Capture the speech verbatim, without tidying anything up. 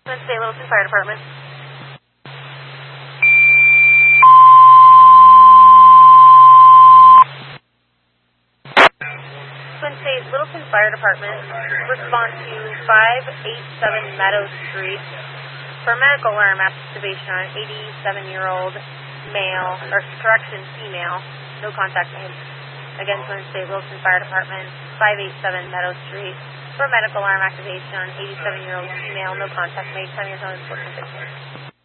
Twin State Littleton Fire Department. Twin State Littleton Fire Department. Respond to five eighty-seven Meadow Street for medical alarm activation on an eighty-seven-year-old male, or correction, female. No contact made. Again, Twin State Littleton Fire Department, five eighty-seven Meadow Street for medical alarm activation on an eighty-seven-year-old female. No contact made. Time your phone is fourteen fifteen.